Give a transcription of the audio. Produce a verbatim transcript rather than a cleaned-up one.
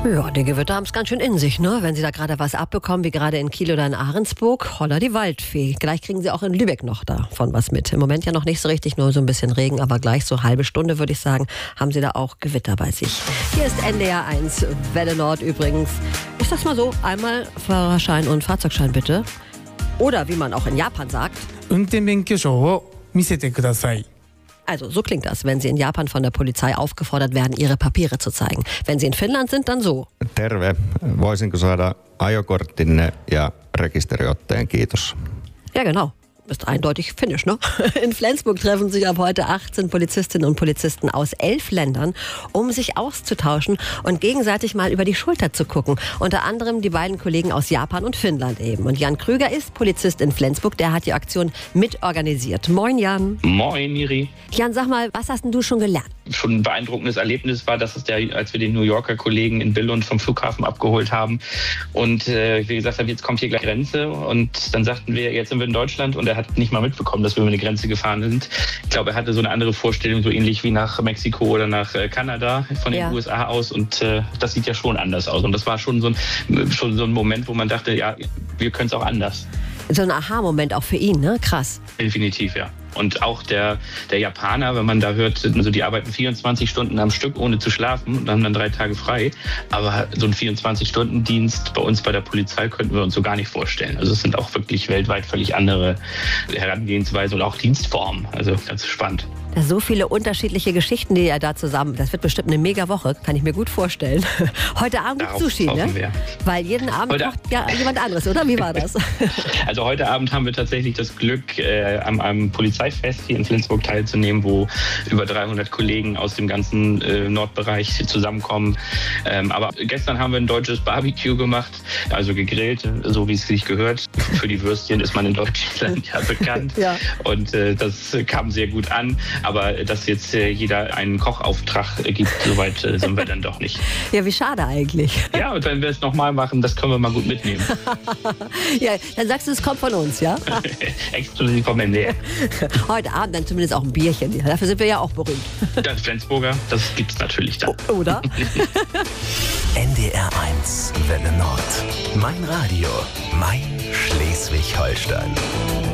Ja, die Gewitter haben es ganz schön in sich, ne? Wenn sie da gerade was abbekommen, wie gerade in Kiel oder in Ahrensburg, holla die Waldfee. Gleich kriegen sie auch in Lübeck noch davon was mit. Im Moment ja noch nicht so richtig, nur so ein bisschen Regen, aber gleich so halbe Stunde, würde ich sagen, haben sie da auch Gewitter bei sich. Hier ist N D R eins, Welle Nord übrigens. Ich sag's mal so, einmal Fahrerschein und Fahrzeugschein bitte. Oder wie man auch in Japan sagt, 運転免許証を見せてください. Also so klingt das, wenn Sie in Japan von der Polizei aufgefordert werden, Ihre Papiere zu zeigen. Wenn Sie in Finnland sind, dann so. Terve. Voisinko saada ajokorttinne ja rekisteriotteen, kiitos. Ja, genau. Ist eindeutig finnisch, ne? In Flensburg treffen sich ab heute achtzehn Polizistinnen und Polizisten aus elf Ländern, um sich auszutauschen und gegenseitig mal über die Schulter zu gucken. Unter anderem die beiden Kollegen aus Japan und Finnland eben. Und Jan Krüger ist Polizist in Flensburg, der hat die Aktion mitorganisiert. Moin Jan. Moin Miri. Jan, sag mal, was hast denn du schon gelernt? Schon ein beeindruckendes Erlebnis war, dass es der, als wir den New Yorker Kollegen in Billund vom Flughafen abgeholt haben und äh, wir gesagt haben, jetzt kommt hier gleich Grenze und dann sagten wir, jetzt sind wir in Deutschland und er hat nicht mal mitbekommen, dass wir über eine Grenze gefahren sind. Ich glaube, er hatte so eine andere Vorstellung, so ähnlich wie nach Mexiko oder nach äh, Kanada von den ja. U S A aus und äh, das sieht ja schon anders aus und das war schon so ein, schon so ein Moment, wo man dachte, ja, wir können es auch anders. So ein Aha-Moment auch für ihn, ne? Krass. Definitiv, ja. Und auch der, der Japaner, wenn man da hört, also die arbeiten vierundzwanzig Stunden am Stück, ohne zu schlafen und haben dann drei Tage frei. Aber so ein vierundzwanzig-Stunden-Dienst bei uns bei der Polizei könnten wir uns so gar nicht vorstellen. Also es sind auch wirklich weltweit völlig andere Herangehensweisen und auch Dienstformen. Also ganz spannend. So viele unterschiedliche Geschichten, die er da zusammen... Das wird bestimmt eine mega Woche, kann ich mir gut vorstellen. Heute Abend gibt's Sushi, ne? Wir. Weil jeden Abend heute kocht ja jemand anderes, oder? Wie war das? Also heute Abend haben wir tatsächlich das Glück, äh, an einem Polizeifest hier in Flensburg teilzunehmen, wo über dreihundert Kollegen aus dem ganzen äh, Nordbereich zusammenkommen. Ähm, aber gestern haben wir ein deutsches Barbecue gemacht, also gegrillt, so wie es sich gehört. Für die Würstchen ist man in Deutschland ja bekannt. Ja. Und äh, das kam sehr gut an. Aber dass jetzt äh, jeder einen Kochauftrag äh, gibt, soweit äh, sind wir dann doch nicht. Ja, wie schade eigentlich. Ja, und wenn wir es nochmal machen, das können wir mal gut mitnehmen. Ja, dann sagst du, es kommt von uns, ja? Exklusiv vom N D R. Heute Abend dann zumindest auch ein Bierchen. Dafür sind wir ja auch berühmt. Das Flensburger, das gibt's natürlich dann. O- oder? N D R eins, Welle Nord. Mein Radio, mein Schleswig-Holstein.